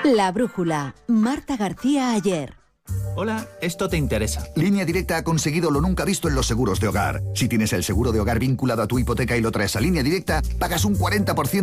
La brújula. Marta García Ayer. Hola, esto te interesa. Línea Directa ha conseguido lo nunca visto en los seguros de hogar. Si tienes el seguro de hogar vinculado a tu hipoteca y lo traes a Línea Directa, pagas un 40%